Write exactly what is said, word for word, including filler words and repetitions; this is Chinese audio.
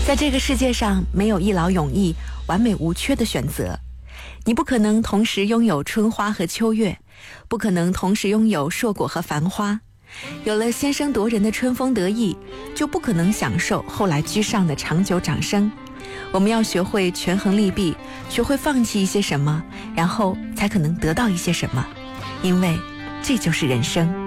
在这个世界上，没有一劳永逸、完美无缺的选择。你不可能同时拥有春花和秋月，不可能同时拥有硕果和繁花。有了先声夺人的春风得意，就不可能享受后来居上的长久掌声。我们要学会权衡利弊，学会放弃一些什么，然后才可能得到一些什么，因为这就是人生。